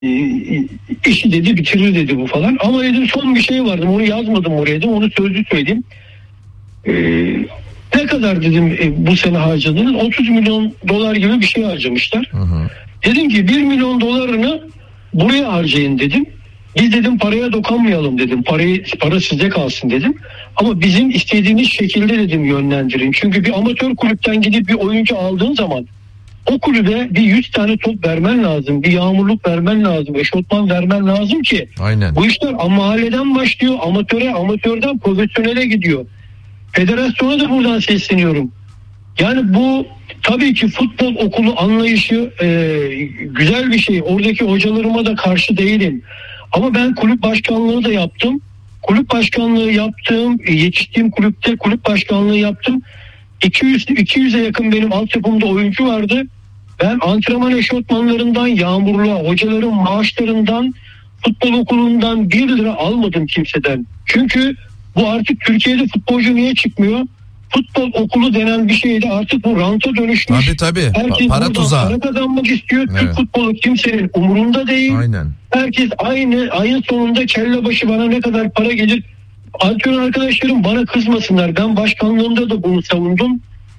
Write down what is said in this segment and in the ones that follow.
işi dedi bitirir dedi bu falan. Ama dedim son bir şey vardı. Onu yazmadım oraya dedim. Onu sözlü söyleyeyim. Ne kadar dedim bu sene harcadınız? 30 milyon dolar gibi bir şey harcamışlar. Hı hı. Dedim ki 1 milyon dolarını buraya harcayın dedim. Biz dedim paraya dokunmayalım dedim. Para size kalsın dedim. Ama bizim istediğimiz şekilde dedim yönlendirin. Çünkü bir amatör kulüpten gidip bir oyuncu aldığın zaman o kulübe bir 100 tane top vermen lazım. Bir yağmurluk vermen lazım. Eşofman vermen lazım ki. Aynen. Bu işler mahalleden başlıyor. Amatörden profesyonele gidiyor. Federasyona da buradan sesleniyorum. Yani bu tabii ki futbol okulu anlayışı güzel bir şey. Oradaki hocalarıma da karşı değilim. Ama ben kulüp başkanlığı da yaptım. Kulüp başkanlığı yaptım. Yetiştiğim kulüpte kulüp başkanlığı yaptım. 200'e yakın benim altyapımda oyuncu vardı. Ben antrenman eşofmanlarından, yağmurluğa, hocaların maaşlarından, futbol okulundan 1 lira almadım kimseden. Çünkü bu artık Türkiye'de futbolcu niye çıkmıyor? Futbol okulu denen bir şeyde artık bu ranta dönüşmüş. Tabii. Herkes Para tuzağı. Para kazanmak istiyor. Evet. Türk futbolu kimsenin umurunda değil. Aynen. Herkes ayın sonunda kelle başı bana ne kadar para gelir. Antrenör arkadaşlarım bana kızmasınlar. Ben başkanlığımda da bunu savundum.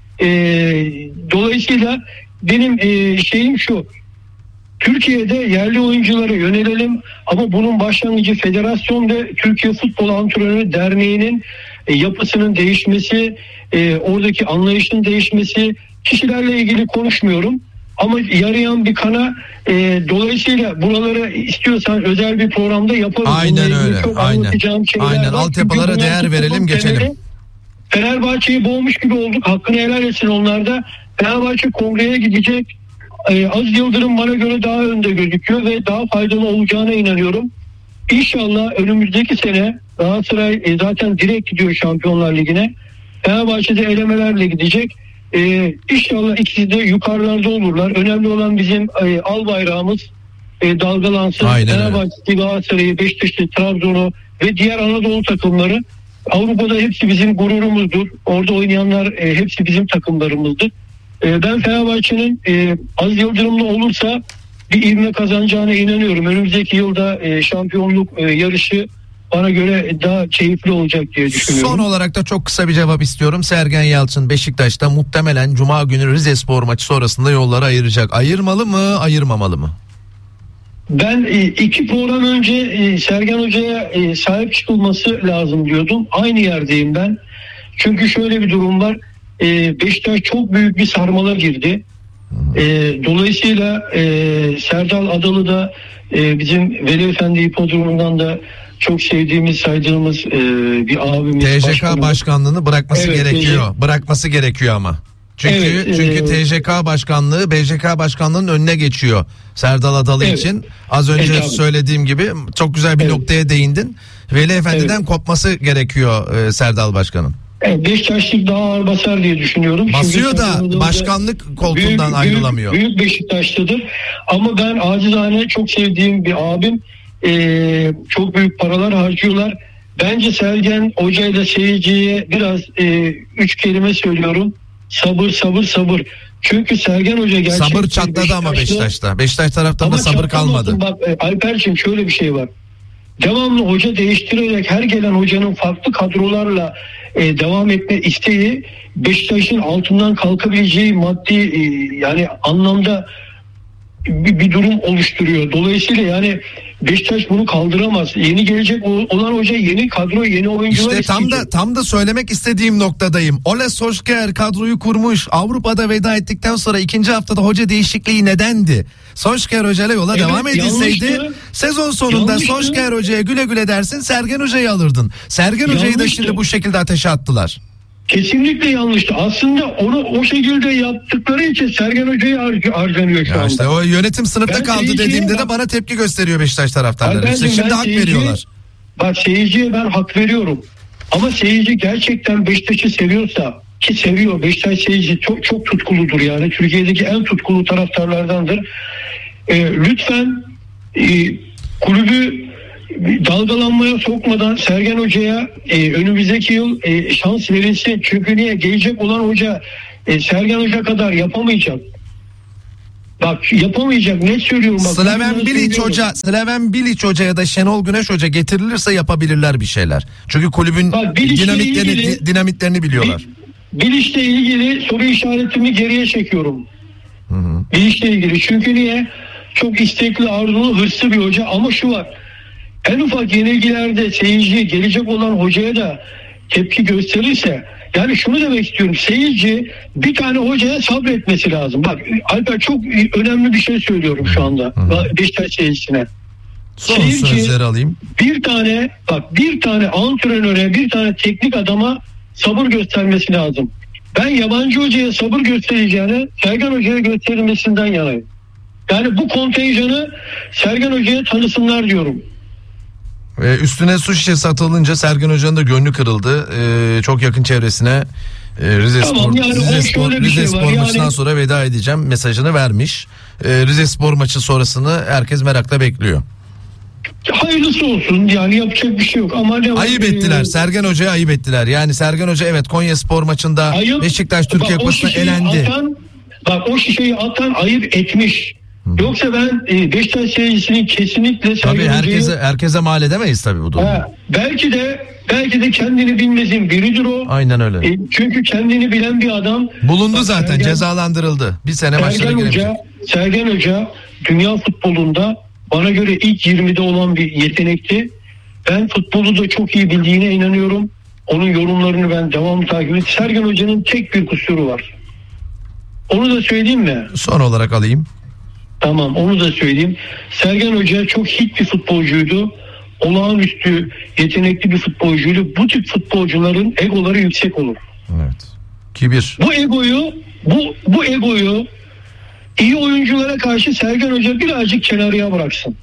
Dolayısıyla benim şeyim şu. Türkiye'de yerli oyunculara yönelelim ama bunun başlangıcı federasyon ve Türkiye Futbol Antrenörü Derneği'nin yapısının değişmesi, oradaki anlayışın değişmesi. Kişilerle ilgili konuşmuyorum ama yarayan bir kana, dolayısıyla buraları istiyorsan özel bir programda yaparız. Aynen öyle. Aynen. Altyapılara değer verelim, geçelim. Fenerbahçe'yi boğmuş gibi olduk. Hakkını helal etsin onlar da. Fenerbahçe kongreye gidecek. Aziz Yıldırım bana göre daha önde gözüküyor ve daha faydalı olacağına inanıyorum. İnşallah önümüzdeki sene Galatasaray zaten direkt gidiyor Şampiyonlar Ligi'ne. Fenerbahçe'de elemelerle gidecek. İnşallah ikisi de yukarılarda olurlar. Önemli olan bizim al bayrağımız dalgalansın. Fenerbahçe'yi, Galatasaray'ı, Beşiktaş'ı, Trabzon'u ve diğer Anadolu takımları Avrupa'da hepsi bizim gururumuzdur. Orada oynayanlar hepsi bizim takımlarımızdır. Ben Fenerbahçe'nin Aziz Yıldırım'la olursa bir ivme kazanacağına inanıyorum. Önümüzdeki yılda şampiyonluk yarışı bana göre daha keyifli olacak diye düşünüyorum. Son olarak da çok kısa bir cevap istiyorum. Sergen Yalçın Beşiktaş'ta muhtemelen Cuma günü Rizespor maçı sonrasında yolları ayıracak. Ayırmalı mı, ayırmamalı mı? Ben 2 program önce Sergen Hoca'ya sahip çıkılması lazım diyordum. Aynı yerdeyim ben. Çünkü şöyle bir durum var. Beşiktaş çok büyük bir sarmala girdi. Dolayısıyla Serdal Adalı da bizim Veli Efendi Hipodromu'ndan da çok sevdiğimiz, saydığımız bir abimiz. TJK başkanlığını bırakması gerekiyor. Bırakması gerekiyor ama. Çünkü TJK başkanlığı BJK başkanlığının önüne geçiyor Serdal Adalı için. Az önce söylediğim gibi çok güzel bir noktaya değindin. Veli Efendi'den kopması gerekiyor Serdal Başkan'ın. Beşiktaşlık daha ağır basar diye düşünüyorum. Basıyor da başkanlık koltuğundan ayrılamıyor. Büyük Beşiktaşlıdır. Ama ben acizane çok sevdiğim bir abim, çok büyük paralar harcıyorlar. Bence Sergen Hoca ile seyirciye biraz 3 kelime söylüyorum. Sabır. Çünkü Sergen Hoca gerçekten sabır çatladı ama Beşiktaş'ta. Beşiktaş taraftarında sabır kalmadı. Bak Alper'cim şöyle bir şey var. Devamlı hoca değiştirerek her gelen hocanın farklı kadrolarla devam etme isteği Beşiktaş'ın altından kalkabileceği maddi yani anlamda bir durum oluşturuyor. Dolayısıyla yani Beşiktaş bunu kaldıramaz. Yeni gelecek olan hoca yeni kadro, yeni oyuncular İşte tam da söylemek istediğim noktadayım. Ole Solskjaer kadroyu kurmuş. Avrupa'da veda ettikten sonra ikinci haftada hoca değişikliği nedendi? Solskjaer hocayla yola devam edilseydi sezon sonunda Solskjaer hocaya güle güle dersin, Sergen hocayı alırdın. Sergen hocayı da şimdi bu şekilde ateşe attılar. Kesinlikle yanlıştı. Aslında onu o şekilde yaptıkları için Sergen Hoca'yı harcanıyor şu anda. İşte o yönetim sınıfta kaldı dediğimde de bana tepki gösteriyor Beşiktaş taraftarları. İşte şimdi hak veriyorlar. Bak seyirciye ben hak veriyorum. Ama seyirci gerçekten Beşiktaş'ı seviyorsa, ki seviyor, Beşiktaş seyirci çok tutkuludur yani. Türkiye'deki en tutkulu taraftarlardandır. Lütfen kulübü dalgalanmaya sokmadan Sergen Hoca'ya önümüzdeki yıl şans verilsin. Çünkü niye? Gelecek olan hoca Sergen Hoca kadar yapamayacak. Bak yapamayacak, net söylüyorum. Bak, Slaven Bilic Hoca ya da Şenol Güneş Hoca getirilirse yapabilirler bir şeyler. Çünkü kulübün dinamitlerini biliyorlar. Bilic'le ilgili soru işaretimi geriye çekiyorum. Bilic'le ilgili. Çünkü niye? Çok istekli, arzulu, hırslı bir hoca ama şu var. En ufak yenilgilerde seyirci gelecek olan hocaya da tepki gösterirse, yani şunu demek istiyorum, seyirci bir tane hocaya sabretmesi lazım. Bak Alper, çok önemli bir şey söylüyorum şu anda Beşiktaş seyircisine. Son sözleri alayım. Bir tane antrenöre, bir tane teknik adama sabır göstermesi lazım. Ben yabancı hocaya sabır göstereceğine Sergen Hoca'ya gösterilmesinden yanayım. Yani bu kontenjanı Sergen Hoca'ya tanısınlar diyorum. Üstüne su şişesi atılınca Sergen Hoca'nın da gönlü kırıldı. Çok yakın çevresine Rize Spor maçından sonra veda edeceğim mesajını vermiş. Rize Spor maçı sonrasını herkes merakla bekliyor. Hayırlısı olsun, yani yapacak bir şey yok ama ayıp ettiler. Sergen Hoca'ya ayıp ettiler. Yani Sergen Hoca evet Konya Spor maçında Beşiktaş Türkiye Kupası'na elendi. O şişeyi atan ayıp etmiş. Yoksa ben Beşiktaş seyircisinin kesinlikle Sergen Hoca'yı... herkese mal edemeyiz tabii bu durumda. Belki de kendini bilmezin biridir o. Aynen öyle. Çünkü kendini bilen bir adam. Bulundu zaten, cezalandırıldı. Bir sene maçlara giremeyecek. Sergen Hoca dünya futbolunda bana göre ilk 20'de olan bir yetenekti. Ben futbolu da çok iyi bildiğine inanıyorum. Onun yorumlarını ben devamlı takip ediyorum. Sergen Hoca'nın tek bir kusuru var. Onu da söyleyeyim mi? Son olarak alayım. Tamam, onu da söyleyeyim. Sergen Hoca çok hit bir futbolcuydu. Olağanüstü yetenekli bir futbolcuydu. Bu tip futbolcuların egoları yüksek olur. Evet. Kibir. Bu egoyu iyi oyunculara karşı Sergen Hoca birazcık kenarıya bıraksın.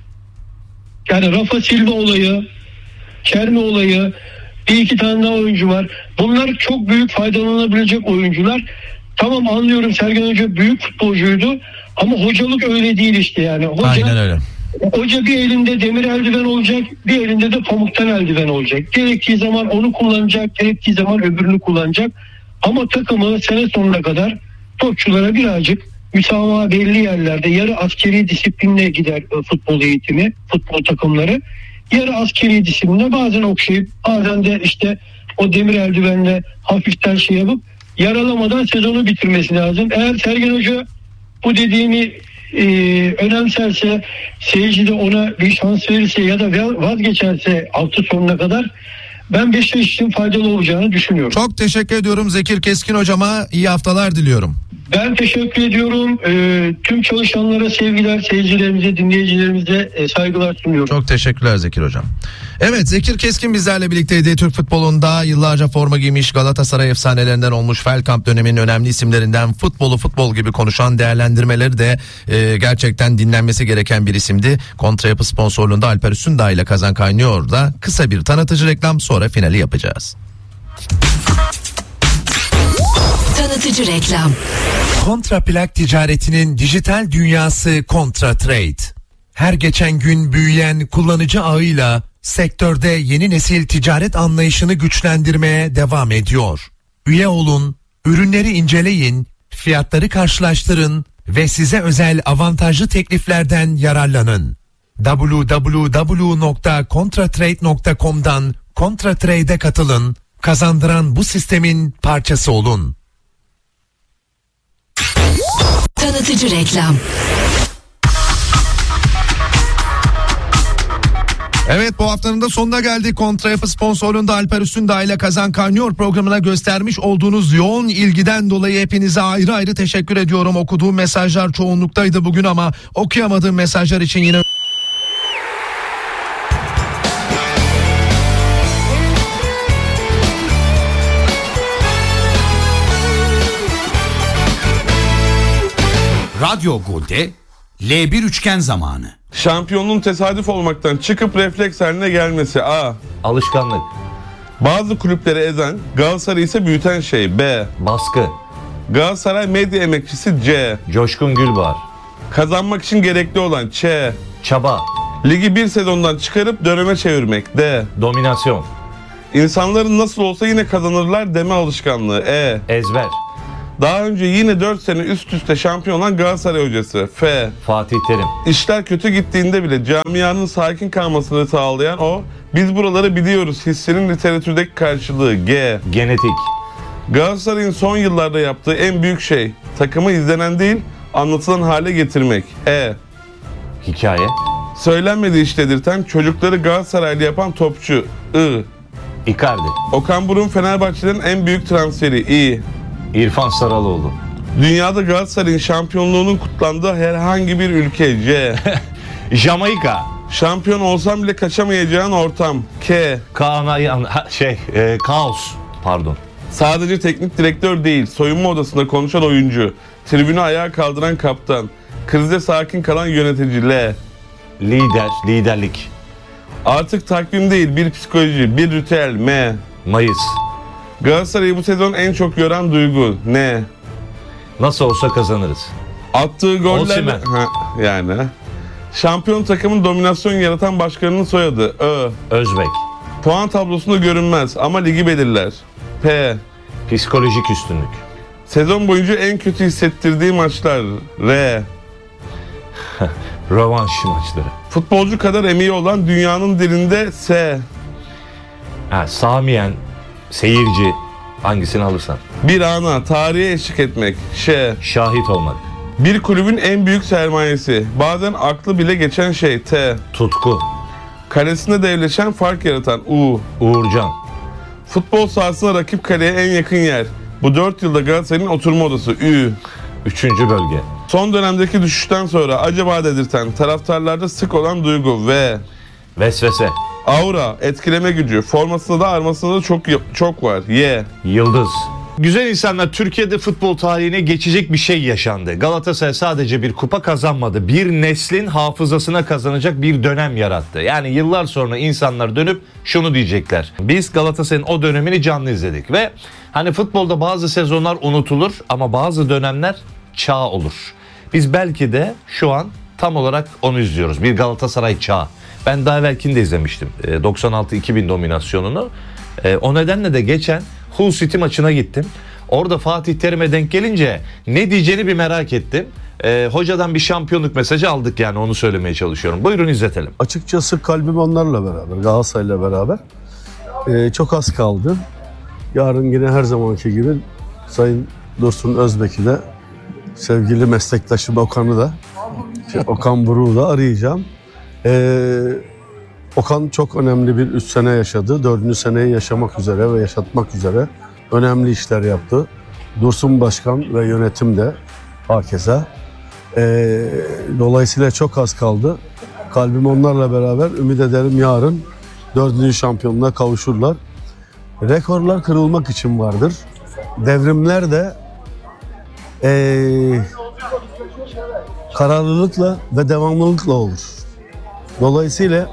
Yani Rafa Silva olayı, Kermi olayı, bir iki tane daha oyuncu var. Bunlar çok büyük faydalanabilecek oyuncular. Tamam, anlıyorum, Sergen Hoca büyük futbolcuydu ama hocalık öyle değil işte yani. Aynen öyle. Hoca bir elinde demir eldiven olacak, bir elinde de pamuktan eldiven olacak. Gerektiği zaman onu kullanacak, gerektiği zaman öbürünü kullanacak. Ama takımı sene sonuna kadar topçulara birazcık müsamaha belli yerlerde, yarı askeri disiplinle gider futbol eğitimi, futbol takımları. Yarı askeri disiplinle bazen okşayıp bazen de işte o demir eldivenle hafiften şey yapıp yaralamadan sezonu bitirmesi lazım. Eğer Sergen Hoca bu dediğimi önemserse, seyirci de ona bir şans verirse ya da vazgeçerse hafta sonuna kadar, ben Beşiktaş için faydalı olacağını düşünüyorum. Çok teşekkür ediyorum Zekir Keskin hocama. İyi haftalar diliyorum. Ben teşekkür ediyorum. Tüm çalışanlara sevgiler, seyircilerimize, dinleyicilerimize saygılar sunuyorum. Çok teşekkürler Zekir hocam. Evet, Zekir Keskin bizlerle birlikteydi. Türk futbolunda yıllarca forma giymiş, Galatasaray efsanelerinden olmuş, Feldkamp döneminin önemli isimlerinden futbolu futbol gibi konuşan, değerlendirmeleri de gerçekten dinlenmesi gereken bir isimdi. Kontrayapı sponsorluğunda Alper Üstündağ ile Kazan Kaynıyor da kısa bir tanıtıcı reklam, sonra finali yapacağız. Tanıtıcı reklam. Kontraplak ticaretinin dijital dünyası Kontratrade. Her geçen gün büyüyen kullanıcı ağıyla sektörde yeni nesil ticaret anlayışını güçlendirmeye devam ediyor. Üye olun, ürünleri inceleyin, fiyatları karşılaştırın ve size özel avantajlı tekliflerden yararlanın. www.contratrade.com'dan Kontratrade'e katılın, kazandıran bu sistemin parçası olun. Tanıtıcı reklam. Evet, bu haftanın da sonuna geldik. Kontrayapı sponsorluğunda Alper Üstündağ ile Kazan Kaynıyor programına göstermiş olduğunuz yoğun ilgiden dolayı hepinize ayrı ayrı teşekkür ediyorum. Okuduğum mesajlar çoğunluktaydı bugün ama okuyamadığım mesajlar için yine... Radyo Gol'de L1 üçgen zamanı. Şampiyonluğun tesadüf olmaktan çıkıp refleks haline gelmesi. A. Alışkanlık. Bazı kulüpleri ezen, Galatasaray ise büyüten şey. B. Baskı. Galatasaray medya emekçisi. C. Coşkun Gülbahar. Kazanmak için gerekli olan. Ç. Çaba. Ligi bir sezondan çıkarıp döneme çevirmek. D. Dominasyon. İnsanların nasıl olsa yine kazanırlar deme alışkanlığı. E. Ezber. Daha önce yine 4 sene üst üste şampiyon olan Galatasaray hocası. F. Fatih Terim. İşler kötü gittiğinde bile camianın sakin kalmasını sağlayan o. Biz buraları biliyoruz hissinin literatürdeki karşılığı. G. Genetik. Galatasaray'ın son yıllarda yaptığı en büyük şey takımı izlenen değil anlatılan hale getirmek. E. Hikaye. Söylenmediği iş dedirten çocukları Galatasaraylı yapan topçu. I. Icardi. Okan Buruk'un Fenerbahçe'nin en büyük transferi. İ. İrfan Saraloğlu. Dünyada Galatasaray'ın şampiyonluğunun kutlandığı herhangi bir ülke. C. Jamaika. Şampiyon olsam bile kaçamayacağın ortam. K. Kaos. Pardon. Sadece teknik direktör değil, soyunma odasında konuşan oyuncu, tribünü ayağa kaldıran kaptan, krizde sakin kalan yönetici. L. Liderlik. Artık takvim değil, bir psikoloji, bir ritüel. M. Mayıs. Galatasaray'ı bu sezon en çok yoran duygu. N. Nasıl olsa kazanırız. Attığı goller... Osimhen. Yani. Şampiyon takımın dominasyon yaratan başkanının soyadı. Ö. Özbek. Puan tablosunda görünmez ama ligi belirler. P. Psikolojik üstünlük. Sezon boyunca en kötü hissettirdiği maçlar. R. Rövanş maçları. Futbolcu kadar emeği olan dünyanın dilinde. S. Samiyen, seyirci, hangisini alırsan. Bir ana, tarihe eşlik etmek. Ş. Şahit olmak. Bir kulübün en büyük sermayesi. Bazen aklı bile geçen şey. T. Tutku. Kalesinde devleşen, fark yaratan. U. Uğurcan. Futbol sahasına rakip kaleye en yakın yer. Bu 4 yılda Galatasaray'ın oturma odası. Ü. 3. bölge. Son dönemdeki düşüşten sonra acaba dedirten, taraftarlarda sık olan duygu. V. Vesvese. Aura, etkileme gücü. Formasında da armasında da çok var. Y. Yıldız. Güzel insanlar, Türkiye'de futbol tarihine geçecek bir şey yaşandı. Galatasaray sadece bir kupa kazanmadı. Bir neslin hafızasına kazanacak bir dönem yarattı. Yani yıllar sonra insanlar dönüp şunu diyecekler: biz Galatasaray'ın o dönemini canlı izledik ve hani futbolda bazı sezonlar unutulur ama bazı dönemler çağ olur. Biz belki de şu an tam olarak onu izliyoruz. Bir Galatasaray çağı. Ben daha evvelkini de izlemiştim. 96-2000 dominasyonunu. O nedenle de geçen Hull City maçına gittim. Orada Fatih Terim'e denk gelince ne diyeceğini bir merak ettim. Hocadan bir şampiyonluk mesajı aldık, yani onu söylemeye çalışıyorum. Buyurun izletelim. Açıkçası kalbim onlarla beraber, Galatasaray'la beraber. Çok az kaldı. Yarın yine her zamanki gibi Sayın Dursun Özbek'i de, sevgili meslektaşım Okan'ı da, Okan Buruk'u da arayacağım. Okan çok önemli bir 3 sene yaşadı. 4. seneyi yaşamak üzere ve yaşatmak üzere önemli işler yaptı. Dursun Başkan ve yönetim de hakeza. Dolayısıyla çok az kaldı. Kalbim onlarla beraber, ümit ederim yarın 4. şampiyonluğa kavuşurlar. Rekorlar kırılmak için vardır. Devrimler de kararlılıkla ve devamlılıkla olur. Dolayısıyla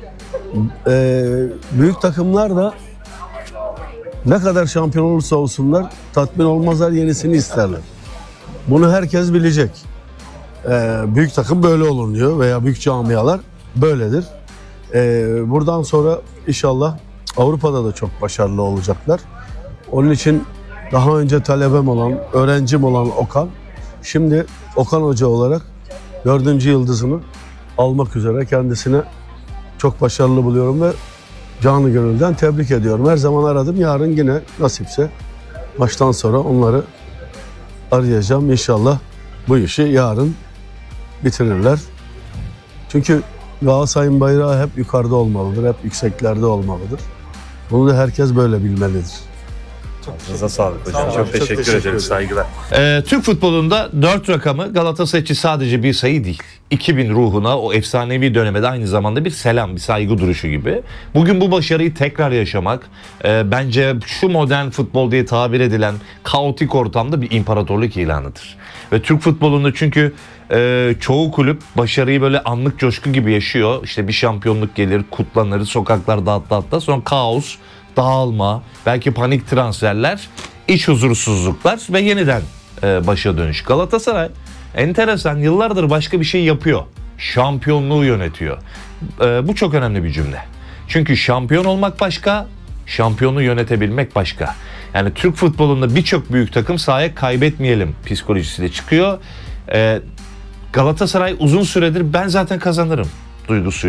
büyük takımlar da ne kadar şampiyon olursa olsunlar tatmin olmazlar, yenisini isterler. Bunu herkes bilecek. Büyük takım böyle olunuyor veya büyük camialar böyledir. Buradan sonra inşallah Avrupa'da da çok başarılı olacaklar. Onun için daha önce talebem olan, öğrencim olan Okan, şimdi Okan Hoca olarak 4. yıldızını almak üzere, kendisine çok başarılı buluyorum ve canı gönülden tebrik ediyorum. Her zaman aradım. Yarın yine nasipse maçtan sonra onları arayacağım. İnşallah bu işi yarın bitirirler. Çünkü Galatasaray'ın bayrağı hep yukarıda olmalıdır. Hep yükseklerde olmalıdır. Bunu da herkes böyle bilmelidir. Çok sağlık hocam. Çok teşekkür ederiz. Saygılar. Türk futbolunda 4 rakamı Galatasaray için sadece bir sayı değil. 2000 ruhuna, o efsanevi döneme de aynı zamanda bir selam, bir saygı duruşu gibi. Bugün bu başarıyı tekrar yaşamak bence şu modern futbol diye tabir edilen kaotik ortamda bir imparatorluk ilanıdır. Ve Türk futbolunda çünkü çoğu kulüp başarıyı böyle anlık coşku gibi yaşıyor. İşte bir şampiyonluk gelir, kutlanır, sokaklarda atla sonra kaos, dağılma, belki panik transferler, iç huzursuzluklar ve yeniden başa dönüş. Galatasaray enteresan, yıllardır başka bir şey yapıyor. Şampiyonluğu yönetiyor. Bu çok önemli bir cümle. Çünkü şampiyon olmak başka, şampiyonu yönetebilmek başka. Yani Türk futbolunda birçok büyük takım sahaya kaybetmeyelim psikolojisiyle çıkıyor. Galatasaray uzun süredir ben zaten kazanırım duygusuyla